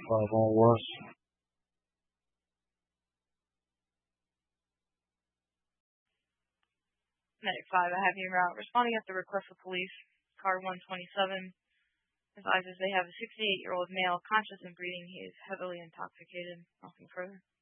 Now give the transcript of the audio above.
5 on West. Medic 5, I have you route. Responding at the request of police, car 127 advises they have a 68-year-old male conscious and breathing. He is heavily intoxicated. Nothing further.